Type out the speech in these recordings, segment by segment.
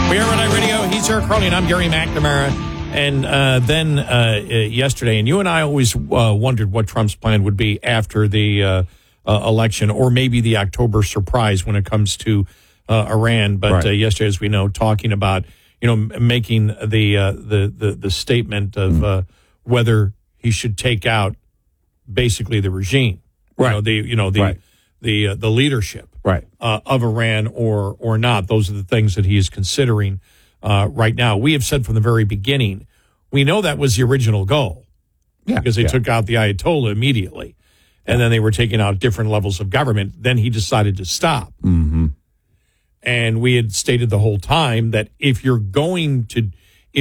We are Red Eye Radio. He's Eric Carly, and I'm Gary McNamara. And then yesterday, and you and I always wondered what Trump's plan would be after the election, or maybe the October surprise when it comes to Iran. But yesterday, as we know, talking about making the statement of whether he should take out basically the regime, the leadership of Iran or not. Those are the things that he is considering right now. We have said from the very beginning, we know that was the original goal because they took out the Ayatollah immediately, and then they were taking out different levels of government. Then he decided to stop. Mm-hmm. And we had stated the whole time that if you're going to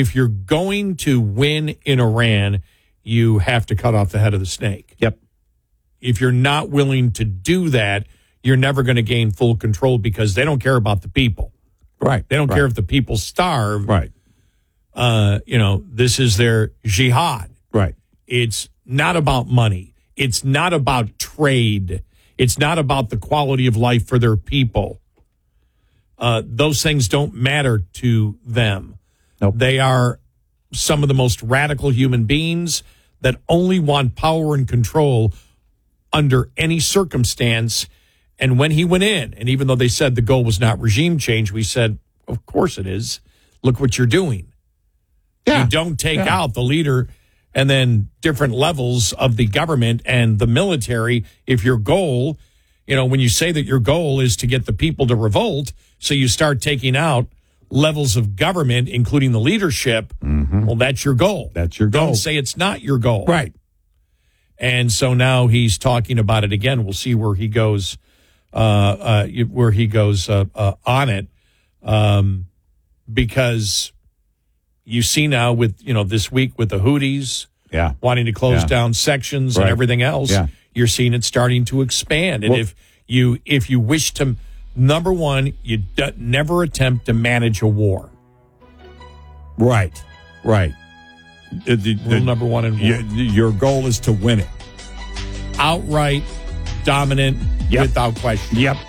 win in Iran, you have to cut off the head of the snake. Yep. If you're not willing to do that, you're never going to gain full control because they don't care about the people. Right. They don't care if the people starve. Right. This is their jihad. Right. It's not about money. It's not about trade. It's not about the quality of life for their people. Those things don't matter to them. Nope. They are some of the most radical human beings that only want power and control under any circumstance. And when he went in, and even though they said the goal was not regime change, we said, of course it is. Look what you're doing. Yeah. You don't take out the leader and then different levels of the government and the military. If your goal, when you say that your goal is to get the people to revolt, so you start taking out levels of government, including the leadership, well, that's your goal. That's your goal. Don't say it's not your goal. Right. And so now he's talking about it again. We'll see where he goes. On it, because you see now with this week with the Houthis wanting to close down sections and everything else, you're seeing it starting to expand. And if you wish to, number one, you never attempt to manage a war. Right. Rule number one in war. Your goal is to win it outright, dominant, without question. Yep.